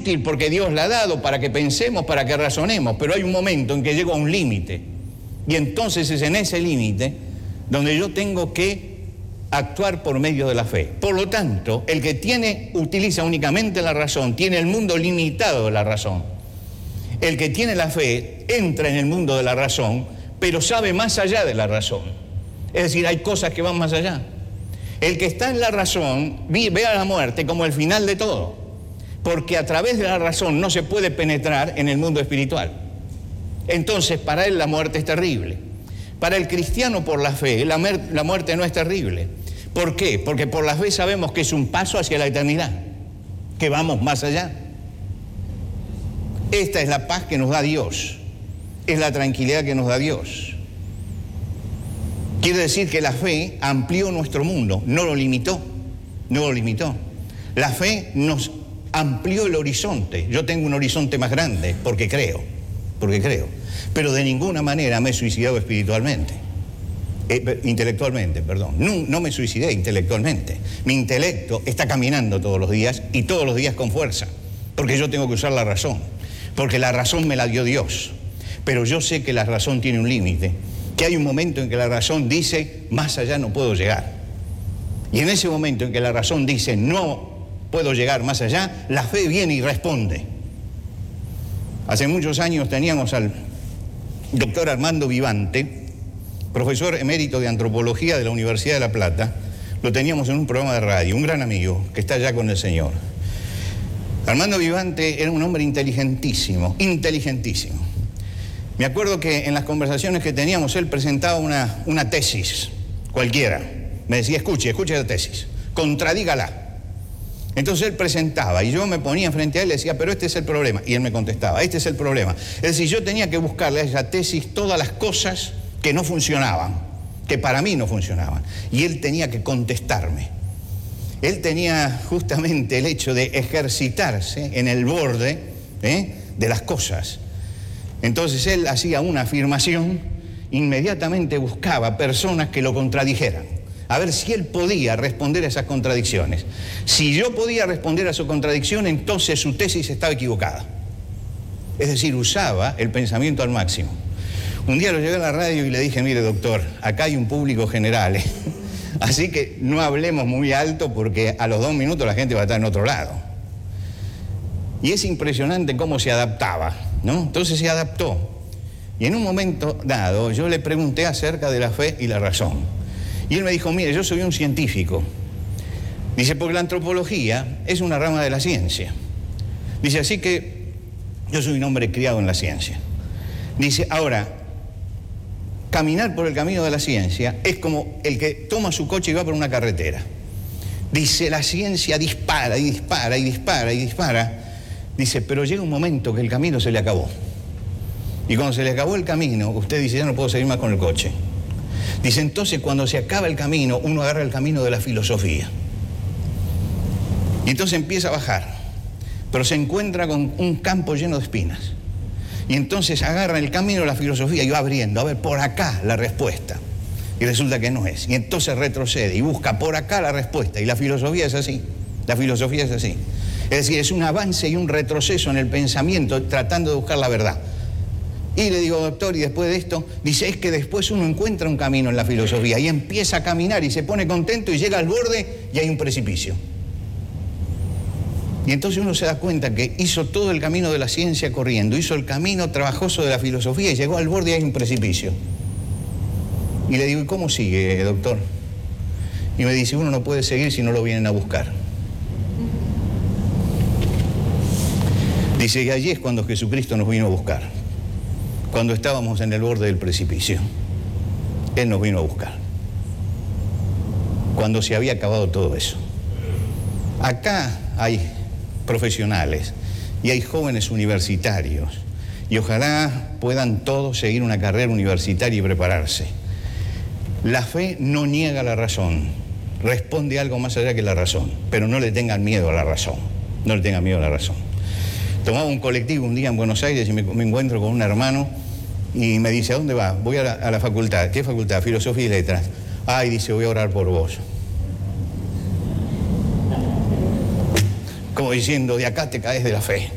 útil porque Dios la ha dado para que pensemos, para que razonemos, pero hay un momento en que llego a un límite. Y entonces es en ese límite donde yo tengo que actuar por medio de la fe. Por lo tanto, el que utiliza únicamente la razón, tiene el mundo limitado de la razón. El que tiene la fe entra en el mundo de la razón, pero sabe más allá de la razón. Es decir, hay cosas que van más allá. El que está en la razón ve a la muerte como el final de todo, porque a través de la razón no se puede penetrar en el mundo espiritual. Entonces, para él la muerte es terrible. Para el cristiano por la fe, la muerte no es terrible. ¿Por qué? Porque por la fe sabemos que es un paso hacia la eternidad, que vamos más allá. Esta es la paz que nos da Dios, es la tranquilidad que nos da Dios. Quiere decir que la fe amplió nuestro mundo, no lo limitó, no lo limitó. La fe nos amplió el horizonte. Yo tengo un horizonte más grande porque creo. Pero de ninguna manera me he suicidado espiritualmente, intelectualmente, perdón. No me suicidé intelectualmente. Mi intelecto está caminando todos los días y todos los días con fuerza, porque yo tengo que usar la razón, porque la razón me la dio Dios. Pero yo sé que la razón tiene un límite, que hay un momento en que la razón dice, más allá no puedo llegar. Y en ese momento en que la razón dice, no puedo llegar más allá, la fe viene y responde. Hace muchos años teníamos al doctor Armando Vivante, profesor emérito de antropología de la Universidad de La Plata. Lo teníamos en un programa de radio, un gran amigo que está ya con el Señor. Armando Vivante era un hombre inteligentísimo. Me acuerdo que en las conversaciones que teníamos él presentaba una tesis cualquiera. Me decía, escuche la tesis, contradígala. Entonces él presentaba y yo me ponía frente a él y le decía, pero este es el problema. Y él me contestaba, este es el problema. Es decir, yo tenía que buscarle a esa tesis todas las cosas que no funcionaban, que para mí no funcionaban. Y él tenía que contestarme. Él tenía justamente el hecho de ejercitarse en el borde de las cosas. Entonces él hacía una afirmación, inmediatamente buscaba personas que lo contradijeran, a ver si él podía responder a esas contradicciones. Si yo podía responder a su contradicción, entonces su tesis estaba equivocada. Es decir, usaba el pensamiento al máximo. Un día lo llevé a la radio y le dije, mire doctor, acá hay un público general, así que no hablemos muy alto porque a los 2 minutos la gente va a estar en otro lado. Y es impresionante cómo se adaptaba, ¿no? Entonces se adaptó. Y en un momento dado yo le pregunté acerca de la fe y la razón. Y él me dijo, mire, yo soy un científico. Dice, porque la antropología es una rama de la ciencia. Dice, así que yo soy un hombre criado en la ciencia. Dice, ahora, caminar por el camino de la ciencia es como el que toma su coche y va por una carretera. Dice, la ciencia dispara y dispara y dispara y dispara. Dice, pero llega un momento que el camino se le acabó. Y cuando se le acabó el camino, usted dice, ya no puedo seguir más con el coche. Dice, entonces cuando se acaba el camino, uno agarra el camino de la filosofía. Y entonces empieza a bajar, pero se encuentra con un campo lleno de espinas. Y entonces agarra el camino de la filosofía y va abriendo, a ver, por acá la respuesta. Y resulta que no es. Y entonces retrocede y busca por acá la respuesta. Y la filosofía es así. La filosofía es así. Es decir, es un avance y un retroceso en el pensamiento tratando de buscar la verdad. Y le digo, doctor, y después de esto, dice, es que después uno encuentra un camino en la filosofía y empieza a caminar y se pone contento y llega al borde y hay un precipicio. Y entonces uno se da cuenta que hizo todo el camino de la ciencia corriendo, hizo el camino trabajoso de la filosofía y llegó al borde y hay un precipicio. Y le digo, ¿y cómo sigue, doctor? Y me dice, uno no puede seguir si no lo vienen a buscar. Dice, y allí es cuando Jesucristo nos vino a buscar. Cuando estábamos en el borde del precipicio, Él nos vino a buscar. Cuando se había acabado todo eso. Acá hay profesionales y hay jóvenes universitarios y ojalá puedan todos seguir una carrera universitaria y prepararse. La fe no niega la razón, responde algo más allá que la razón, pero no le tengan miedo a la razón, no le tengan miedo a la razón. Tomaba un colectivo un día en Buenos Aires y me encuentro con un hermano y me dice, ¿a dónde va? Voy a la facultad. ¿Qué facultad? Filosofía y Letras. Ay, dice, voy a orar por vos. Como diciendo, de acá te caes de la fe.